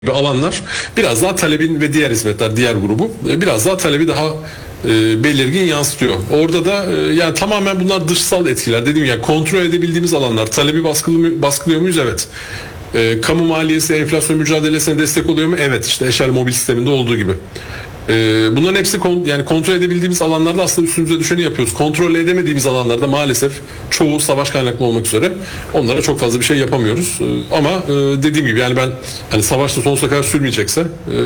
alanlar biraz daha talebin ve diğer hizmetler, diğer grubu biraz daha talebi daha belirgin yansıtıyor. Orada da yani tamamen bunlar dışsal etkiler. Dediğim ya, kontrol edebildiğimiz alanlar. Talebi baskılıyor muyuz? Evet. Kamu maliyesi enflasyon mücadelesine destek oluyor mu? Evet. İşte Eşel Mobil sisteminde olduğu gibi. Bunların hepsi yani kontrol edebildiğimiz alanlarda aslında üstümüze düşeni yapıyoruz. Kontrol edemediğimiz alanlarda maalesef çoğu savaş kaynaklı olmak üzere onlara çok fazla bir şey yapamıyoruz. Ama dediğim gibi yani ben hani savaşta sonsuza kadar sürmeyecekse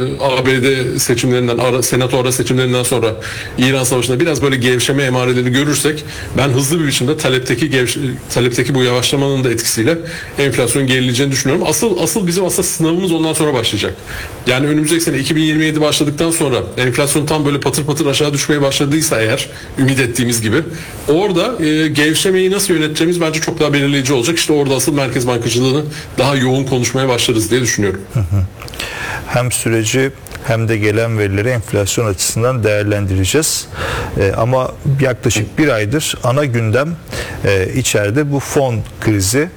ABD seçimlerinden, senato ara seçimlerinden sonra İran savaşında biraz böyle gevşeme emareleri görürsek ben hızlı bir biçimde talepteki bu yavaşlamanın da etkisiyle enflasyon gerileyeceğini düşünüyorum. Asıl bizim sınavımız ondan sonra başlayacak. Yani önümüzdeki sene 2027 başladıktan sonra enflasyon tam böyle patır patır aşağı düşmeye başladıysa eğer ümit ettiğimiz gibi orada gevşemeyi nasıl yöneteceğimiz bence çok daha belirleyici olacak. İşte orada asıl merkez bankacılığını daha yoğun konuşmaya başlarız diye düşünüyorum. Hem süreci hem de gelen verileri enflasyon açısından değerlendireceğiz. Ama yaklaşık bir aydır ana gündem içeride bu fon krizi.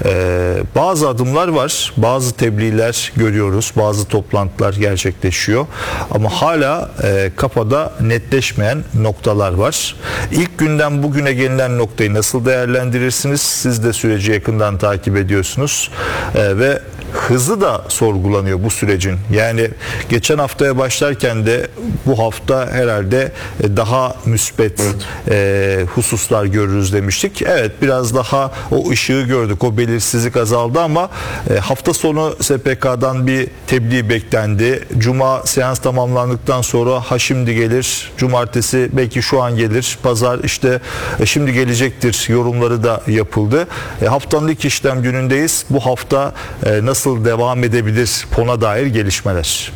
Bazı adımlar var, bazı tebliğler görüyoruz, bazı toplantılar gerçekleşiyor. Ama hala kafada netleşmeyen noktalar var. İlk günden bugüne gelinen noktayı nasıl değerlendirirsiniz? Siz de süreci yakından takip ediyorsunuz ve hızı da sorgulanıyor bu sürecin. Yani geçen haftaya başlarken de bu hafta herhalde daha müspet hususlar görürüz demiştik. Evet, biraz daha o ışığı gördük. O belirsizlik azaldı ama hafta sonu SPK'dan bir tebliğ beklendi. Cuma seans tamamlandıktan sonra ha şimdi gelir, cumartesi belki şu an gelir, pazar işte şimdi gelecektir yorumları da yapıldı. Haftanın ilk işlem günündeyiz. Bu hafta nasıl devam edebilir fona dair gelişmeler?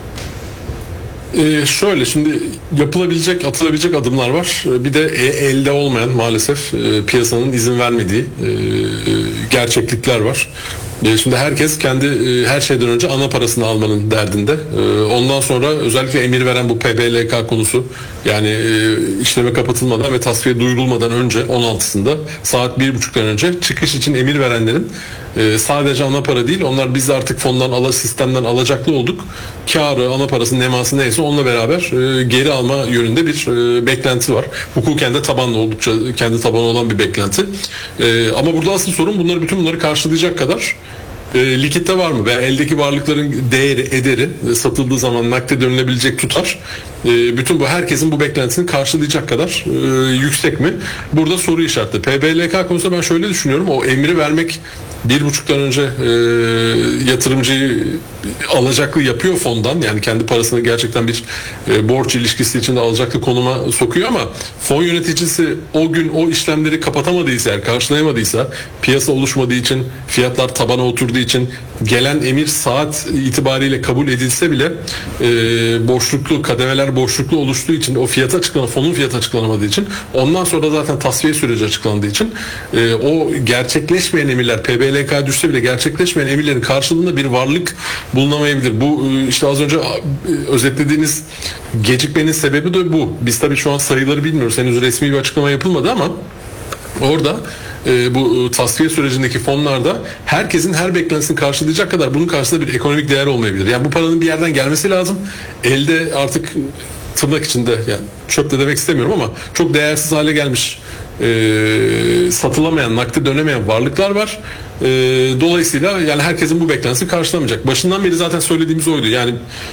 Şöyle şimdi atılabilecek adımlar var. Bir de elde olmayan maalesef piyasanın izin vermediği gerçeklikler var. Şimdi herkes kendi her şeyden önce ana parasını almanın derdinde. Ondan sonra özellikle emir veren bu PBLK konusu, yani işleme kapatılmadan ve tasfiye duyurulmadan önce 16'sında saat 1.30'dan önce çıkış için emir verenlerin sadece ana para değil, onlar biz de artık fondan sistemden alacaklı olduk. Kârı, ana parası, neması neyse onunla beraber geri alma yönünde bir beklenti var. Hukuken de oldukça kendi tabanı olan bir beklenti. Ama burada asıl sorun bütün bunları karşılayacak kadar likitte var mı veya eldeki varlıkların ederi satıldığı zaman nakde dönülebilecek tutar bütün bu herkesin bu beklentisini karşılayacak kadar yüksek mi? Burada soru işareti. PBLK konusunda ben şöyle düşünüyorum. O emri vermek 1.5'tan önce yatırımcıyı alacaklı yapıyor fondan. Yani kendi parasını gerçekten bir borç ilişkisi içinde alacaklı konuma sokuyor ama fon yöneticisi o gün o işlemleri kapatamadıysa, yani karşılayamadıysa, piyasa oluşmadığı için, fiyatlar tabana oturduğu için, gelen emir saat itibariyle kabul edilse bile kademeler boşluklu oluştuğu için, o fonun fiyatı açıklanamadığı için, ondan sonra zaten tasfiye süreci açıklandığı için o gerçekleşmeyen emirler, PBLK düşse bile gerçekleşmeyen emirlerin karşılığında bir varlık bulunamayabilir. Bu işte az önce özetlediğiniz gecikmenin sebebi de bu. Biz tabii şu an sayıları bilmiyoruz. Henüz resmi bir açıklama yapılmadı ama orada bu tasfiye sürecindeki fonlarda herkesin her beklentisini karşılayacak kadar bunun karşısında bir ekonomik değer olmayabilir. Yani bu paranın bir yerden gelmesi lazım. Elde artık tırnak içinde, yani çöp de demek istemiyorum ama çok değersiz hale gelmiş, satılamayan, nakde dönemeyen varlıklar var. Dolayısıyla yani herkesin bu beklentisini karşılamayacak. Başından beri zaten söylediğimiz oydu. Yani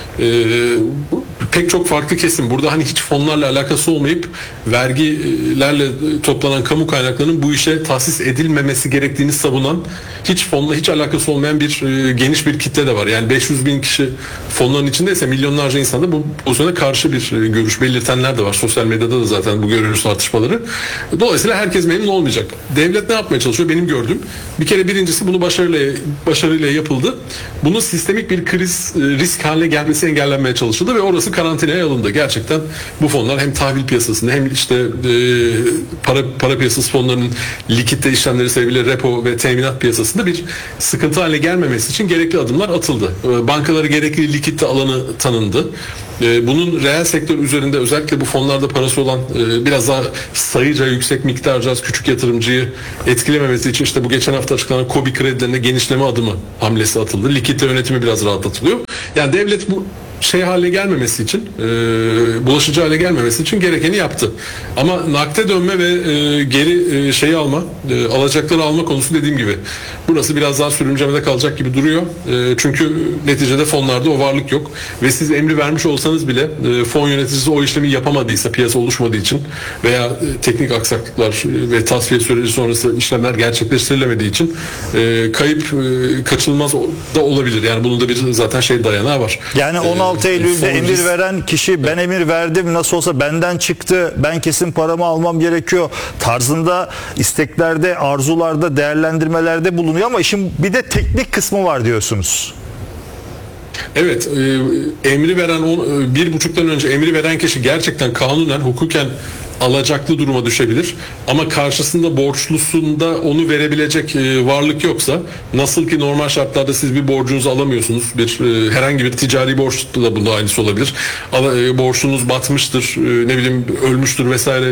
pek çok farklı kesim burada hani hiç fonlarla alakası olmayıp vergilerle toplanan kamu kaynaklarının bu işe tahsis edilmemesi gerektiğini savunan, hiç fonla hiç alakası olmayan geniş bir kitle de var. Yani 500 bin kişi fonların içindeyse milyonlarca insan da bu pozisyona karşı bir görüş belirtenler de var. Sosyal medyada da zaten bu görüyoruz tartışmaları. Dolayısıyla herkes memnun olmayacak. Devlet ne yapmaya çalışıyor? Benim gördüğüm bir kere birincisi bunu başarıyla yapıldı. Bunun sistemik bir risk haline gelmesi engellenmeye çalışıldı ve orası karantinaya alındı. Gerçekten bu fonlar hem tahvil piyasasında hem işte para piyasası fonlarının likitte işlemleri sebebiyle repo ve teminat piyasasında bir sıkıntı haline gelmemesi için gerekli adımlar atıldı. Bankalara gerekli likitte alanı tanındı. Bunun reel sektör üzerinde özellikle bu fonlarda parası olan biraz daha sayıca yüksek miktarca az küçük yatırımcıyı etkilememesi için işte bu geçen hafta açıklanan KOBİ kredilerinde genişleme adımı hamlesi atıldı. Likidite yönetimi biraz rahatlatılıyor. Yani devlet bu hale gelmemesi için, bulaşıcı hale gelmemesi için gerekeni yaptı. Ama nakde dönme ve geri alacakları alma konusu dediğim gibi burası biraz daha sürüncemede kalacak gibi duruyor. Çünkü neticede fonlarda o varlık yok ve siz emri vermiş olsanız bile fon yöneticisi o işlemi yapamadıysa, piyasa oluşmadığı için veya teknik aksaklıklar ve tasfiye süreci sonrası işlemler gerçekleştirilemediği için kayıp kaçınılmaz da olabilir. Yani bunun da bir zaten dayanağı var. Yani 16 Eylül'de emir veren kişi ben emir verdim, nasıl olsa benden çıktı, ben kesin paramı almam gerekiyor tarzında isteklerde, arzularda, değerlendirmelerde bulunuyor ama işin bir de teknik kısmı var diyorsunuz. Evet, emri veren 1,5'tan önce emri veren kişi gerçekten kanunen, hukuken alacaklı duruma düşebilir. Ama karşısında borçlusunda onu verebilecek varlık yoksa, nasıl ki normal şartlarda siz bir borcunuzu alamıyorsunuz. Herhangi bir ticari borç da bunda aynısı olabilir. Borçunuz batmıştır, ölmüştür vesaire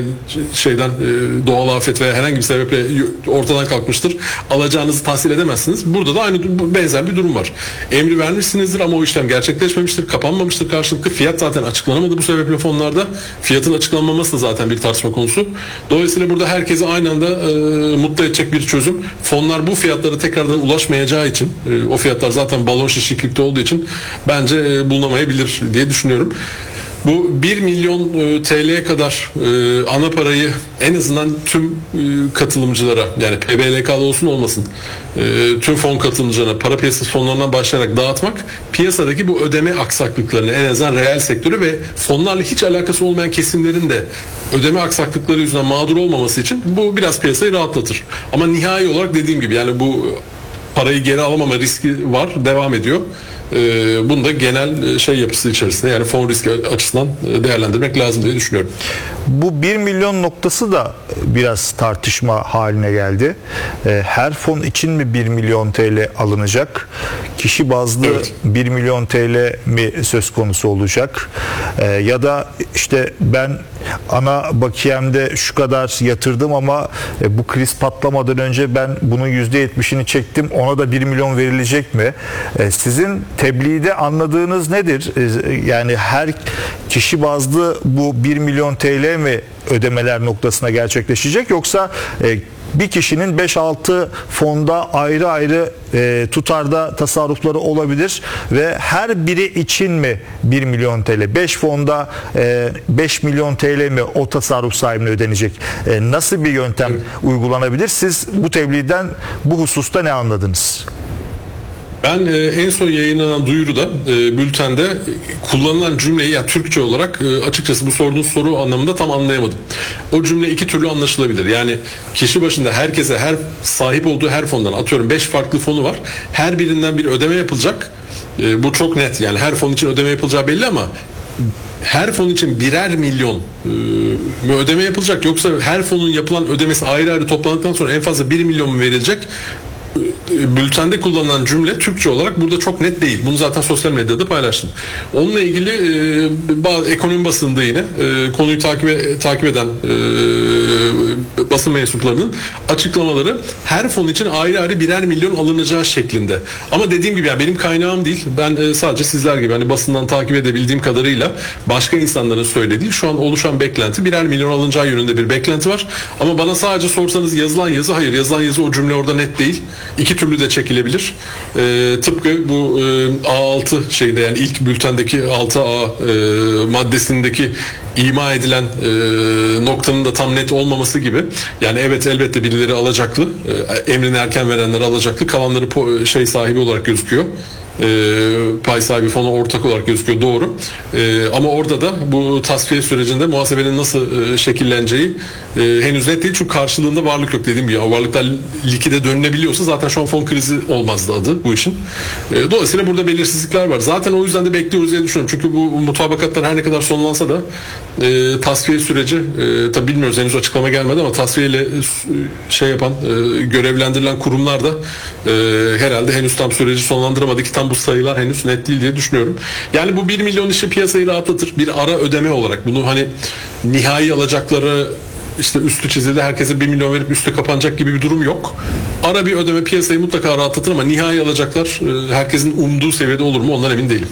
doğal afet veya herhangi bir sebeple ortadan kalkmıştır. Alacağınızı tahsil edemezsiniz. Burada da aynı benzer bir durum var. Emri vermişsinizdir ama o işlem gerçekleşmemiştir, kapanmamıştır karşılıklı. Fiyat zaten açıklanamadı bu sebeple fonlarda. Fiyatın açıklanmaması da zaten bir tartışma konusu. Dolayısıyla burada herkesi aynı anda mutlu edecek bir çözüm. Fonlar bu fiyatlara tekrardan ulaşmayacağı için, o fiyatlar zaten balon şişiklikte olduğu için bence bulunamayabilir diye düşünüyorum. Bu 1 milyon TL'ye kadar ana parayı en azından tüm katılımcılara, yani PBLK'da olsun olmasın, tüm fon katılımcılarına, para piyasası fonlarından başlayarak dağıtmak, piyasadaki bu ödeme aksaklıklarını, en azından reel sektörü ve fonlarla hiç alakası olmayan kesimlerin de ödeme aksaklıkları yüzünden mağdur olmaması için bu biraz piyasayı rahatlatır. Ama nihai olarak dediğim gibi, yani bu parayı geri alamama riski var, devam ediyor. Bunu da genel yapısı içerisinde, yani fon riski açısından değerlendirmek lazım diye düşünüyorum. Bu 1 milyon noktası da biraz tartışma haline geldi. Her fon için mi 1 milyon TL alınacak? Kişi bazlı 1 milyon TL mi söz konusu olacak? Ya da işte ben ana bakiyemde şu kadar yatırdım ama bu kriz patlamadan önce ben bunun %70'ini çektim, ona da 1 milyon verilecek mi? Sizin tebliğde anladığınız nedir? Yani her kişi bazlı bu 1 milyon TL mi ödemeler noktasına gerçekleşecek, yoksa bir kişinin 5-6 fonda ayrı ayrı tutarda tasarrufları olabilir ve her biri için mi 1 milyon TL? 5 fonda 5 milyon TL mi o tasarruf sahibine ödenecek? Nasıl bir yöntem uygulanabilir? Siz bu tebliğden, bu hususta ne anladınız? Ben en son yayınlanan duyuruda, bültende kullanılan cümleyi, yani Türkçe olarak açıkçası bu sorduğunuz soru anlamında tam anlayamadım. O cümle iki türlü anlaşılabilir. Yani kişi başında herkese, her sahip olduğu her fondan, atıyorum 5 farklı fonu var. Her birinden bir ödeme yapılacak. Bu çok net. Yani her fon için ödeme yapılacağı belli ama her fon için birer milyon mu ödeme yapılacak, yoksa her fonun yapılan ödemesi ayrı ayrı toplandıktan sonra en fazla 1 milyon mu verilecek? Bültende kullanılan cümle Türkçe olarak burada çok net değil. Bunu zaten sosyal medyada paylaştım. Onunla ilgili ekonomi basında yine konuyu takip eden basın mensuplarının açıklamaları her fon için ayrı ayrı birer milyon alınacağı şeklinde. Ama dediğim gibi, yani benim kaynağım değil. Ben sadece sizler gibi hani basından takip edebildiğim kadarıyla başka insanların söylediği, şu an oluşan beklenti birer milyon alınacağı yönünde bir beklenti var. Ama bana sadece sorsanız yazılan yazı, hayır, yazılan yazı o cümle orada net değil. İki türlü de çekilebilir. Tıpkı bu A6 yani ilk bültendeki 6A maddesindeki ima edilen noktanın da tam net olmaması gibi. Yani evet, elbette birileri alacaklı. Emrini erken verenler alacaklı. Kalanları sahibi olarak gözüküyor. Pay sahibi fona ortak olarak gözüküyor, doğru. Ama orada da bu tasfiye sürecinde muhasebenin nasıl şekilleneceği henüz net değil, çünkü karşılığında varlık yok, dediğim gibi. O varlıklar likide dönülebiliyorsa zaten şu an fon krizi olmazdı adı bu işin. Dolayısıyla burada belirsizlikler var. Zaten o yüzden de bekliyoruz diye düşünüyorum. Çünkü bu mutabakatlar her ne kadar sonlansa da tasfiye süreci, tabi bilmiyoruz, henüz açıklama gelmedi ama tasfiyeyle görevlendirilen kurumlar da herhalde henüz tam süreci sonlandıramadı ki tam yüzden bu sayılar henüz net değil diye düşünüyorum. Yani bu 1 milyon işi piyasayı rahatlatır. Bir ara ödeme olarak bunu hani nihai alacakları işte üstü çizildi, herkese 1 milyon verip üstü kapanacak gibi bir durum yok. Ara bir ödeme piyasayı mutlaka rahatlatır ama nihai alacaklar herkesin umduğu seviyede olur mu ondan emin değilim.